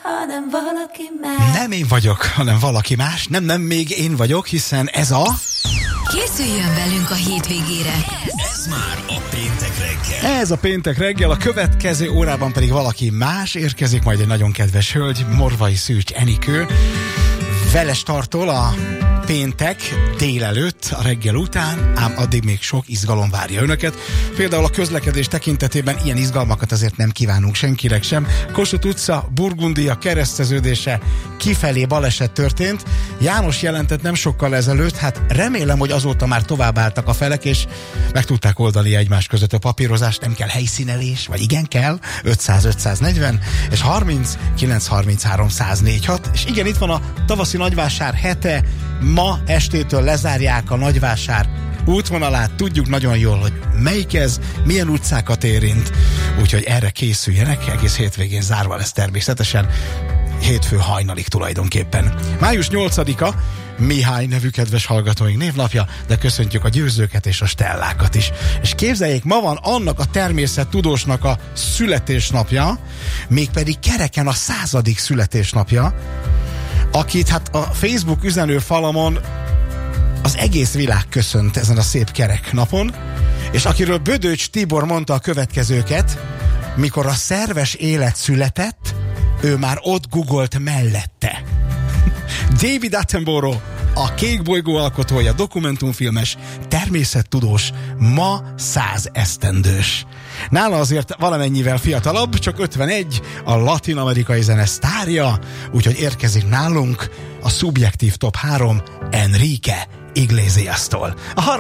hanem valaki más. Nem én vagyok, hanem valaki más. Nem, még én vagyok, hiszen ez a... Készüljön velünk a hétvégére. Ez már a péntek reggel. Ez a péntek reggel, a következő órában pedig valaki más érkezik, majd egy nagyon kedves hölgy, Morvai Szűcs Enikő. Vele startol a péntek délelőtt, a reggel után, ám addig még sok izgalom várja önöket. Például a közlekedés tekintetében ilyen izgalmakat azért nem kívánunk senkinek sem. Kossuth utca, Burgundia kereszteződése kifelé baleset történt. János jelentett nem sokkal ezelőtt, hát remélem, hogy azóta már továbbálltak a felek, és meg tudták oldani egymás között a papírozást, nem kell helyszínelés, vagy igen kell, 500-540, és 30-933-104-6, és igen, itt van a tavaszi nagyvásár hete. Ma estétől lezárják a nagyvásár útvonalát, tudjuk nagyon jól, hogy melyik ez, milyen utcákat érint, úgyhogy erre készüljenek, egész hétvégén zárva lesz természetesen, hétfő hajnalig tulajdonképpen. Május 8-a Mihály nevű kedves hallgatóink névnapja, de köszöntjük a győzőket és a stellákat is. És képzeljék, ma van annak a természettudósnak a születésnapja, mégpedig kereken a 100. születésnapja, akit hát a Facebook üzenőfalamon az egész világ köszönt ezen a szép kerek napon, és akiről Bödöcs Tibor mondta a következőket: mikor a szerves élet született, ő már ott googolt mellette. David Attenborough, a Kék bolygó alkotója, dokumentumfilmes, természettudós, ma 100 esztendős. Nála azért valamennyivel fiatalabb, csak 51, a latin-amerikai zene sztárja, úgyhogy érkezik nálunk a szubjektív top 3 Enrique Iglesiastól. A